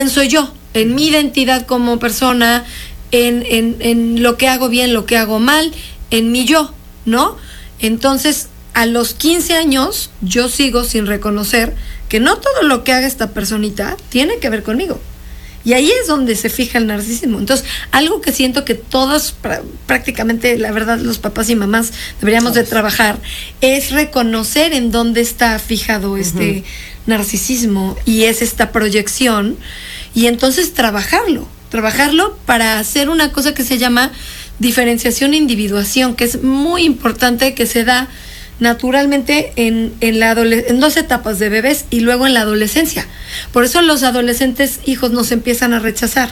soy yo, en mi identidad como persona, en lo que hago bien, lo que hago mal, en mi yo, ¿no? Entonces, a los 15 años, yo sigo sin reconocer que no todo lo que haga esta personita tiene que ver conmigo. Y ahí es donde se fija el narcisismo. Entonces, algo que siento que todos, prácticamente, la verdad, los papás y mamás deberíamos de trabajar, es reconocer en dónde está fijado este narcisismo y es esta proyección, y entonces trabajarlo para hacer una cosa que se llama diferenciación e individuación, que es muy importante, que se da naturalmente en 2 etapas de bebés y luego en la adolescencia. Por eso los adolescentes hijos nos empiezan a rechazar.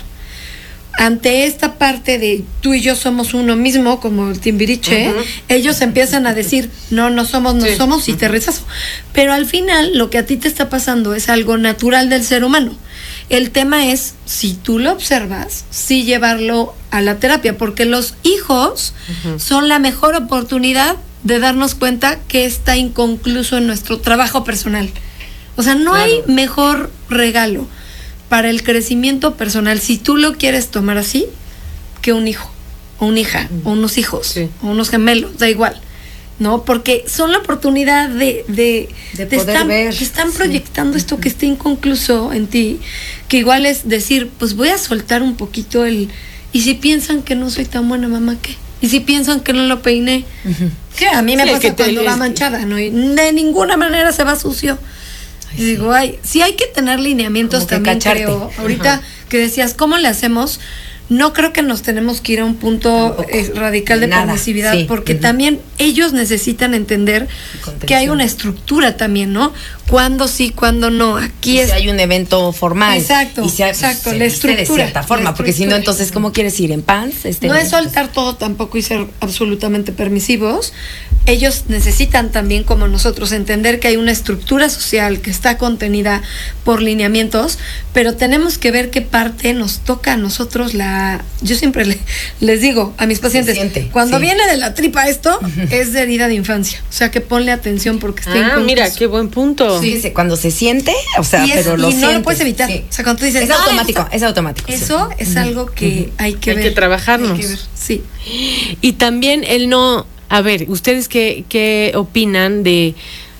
Ante esta parte de tú y yo somos uno mismo, como el Timbiriche, ellos empiezan a decir, no somos y te rechazo. Pero al final lo que a ti te está pasando es algo natural del ser humano. El tema es, si tú lo observas, sí llevarlo a la terapia, porque los hijos son la mejor oportunidad de darnos cuenta que está inconcluso en nuestro trabajo personal. O sea, no hay mejor regalo para el crecimiento personal, si tú lo quieres tomar así, que un hijo, o una hija, o unos hijos, o unos gemelos, da igual, ¿no? Porque son la oportunidad de poder ver. Te están proyectando esto que está inconcluso en ti, que igual es decir, pues voy a soltar un poquito y si piensan que no soy tan buena mamá, ¿qué? Y si piensan que no lo peiné, ¿qué? A mí me pasa cuando va manchada, ¿no? Y de ninguna manera se va sucio. Y digo, sí hay que tener lineamientos también, creo. Ahorita que decías, ¿cómo le hacemos? No creo que nos tenemos que ir a un punto radical de permisividad, porque también ellos necesitan entender que hay una estructura también, ¿no? Cuándo sí, cuándo no. Aquí si hay un evento formal. Exacto, y exacto, la estructura. De cierta forma, porque si no, entonces, ¿cómo quieres ir? ¿En pants? No es soltar todo tampoco y ser absolutamente permisivos. Ellos necesitan también, como nosotros, entender que hay una estructura social que está contenida por lineamientos, pero tenemos que ver qué parte nos toca a nosotros yo siempre les digo a mis pacientes, cuando viene de la tripa esto, es de herida de infancia. O sea, que ponle atención porque está inconcluso. Mira, qué buen punto. Sí, cuando se siente, o sea, pero lo sientes. Y no lo puedes evitar. O sea, cuando tú dices, es automático, es automático. Eso es algo que hay que ver. Hay que trabajarnos. Hay que ver. Sí. Y también el no... A ver, ¿ustedes qué opinan de...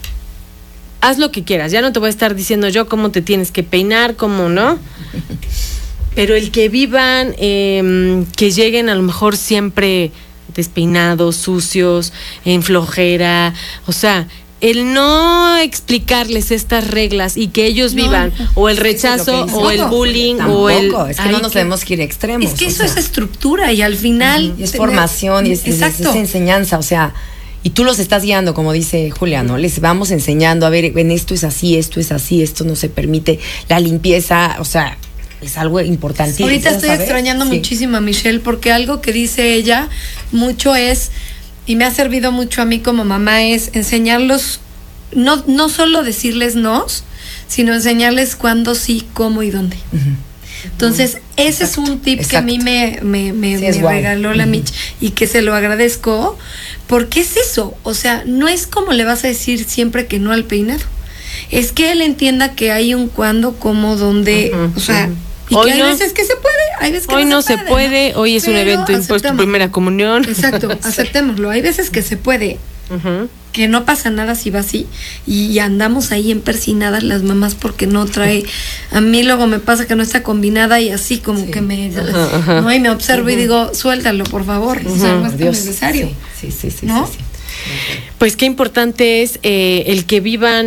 Haz lo que quieras, ya no te voy a estar diciendo yo cómo te tienes que peinar, cómo no... Pero el que vivan, que lleguen a lo mejor siempre despeinados, sucios, en flojera, o sea, el no explicarles estas reglas y que ellos vivan o el rechazo o el bullying o el... Es que no nos tenemos que ir a extremos. Es que eso es estructura y al final... Y es formación y es enseñanza, o sea... Y tú los estás guiando, como dice Julia, ¿no? Les vamos enseñando, a ver, en esto es así, esto no se permite, la limpieza, o sea... Es algo importantísimo. Ahorita estoy extrañando muchísimo a Michelle, porque algo que dice ella mucho es, y me ha servido mucho a mí como mamá, es enseñarlos, no solo decirles no, sino enseñarles cuándo sí, cómo y dónde. Entonces, ese es un tip que a mí me regaló la Mich, y que se lo agradezco, porque es eso, o sea, no es como le vas a decir siempre que no al peinado, es que él entienda que hay un cuándo, cómo, dónde, o sea... Y hoy que hay veces que se puede, hay veces que hoy no se puede, ¿no? Hoy es un evento impuesto, primera comunión. Exacto, aceptémoslo. Hay veces que se puede, que no pasa nada si va así, y andamos ahí empersinadas las mamás porque no trae. A mí luego me pasa que no está combinada y así como que me no, y me observo y digo, suéltalo, por favor, o sea, no es necesario. Sí, ¿no? Sí. Pues qué importante es el que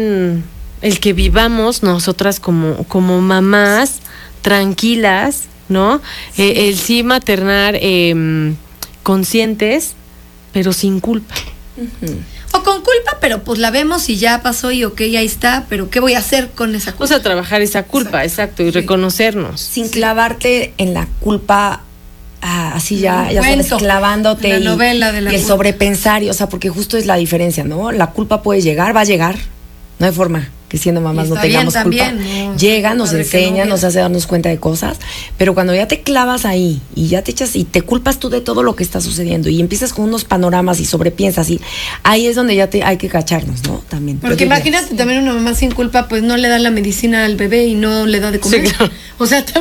vivamos nosotras como mamás tranquilas, ¿no? El sí maternar conscientes, pero sin culpa. O con culpa, pero pues la vemos y ya pasó y ahí está, pero ¿qué voy a hacer con esa culpa? Vamos a trabajar esa culpa, exacto, y reconocernos. Sin clavarte en la culpa, así ya sabes, clavándote. La novela de la y el sobrepensar, o sea, porque justo es la diferencia, ¿no? La culpa puede llegar, va a llegar, no hay forma que siendo mamás no Está bien tengamos culpa. también, no, Llega, nos padre que enseña, no nos hace darnos cuenta de cosas, pero cuando ya te clavas ahí y ya te echas y te culpas tú de todo lo que está sucediendo y empiezas con unos panoramas y sobrepiensas y ahí es donde ya hay que cacharnos, ¿no? También. Porque imagínate también una mamá sin culpa, pues no le da la medicina al bebé y no le da de comer. Sí, claro. O sea,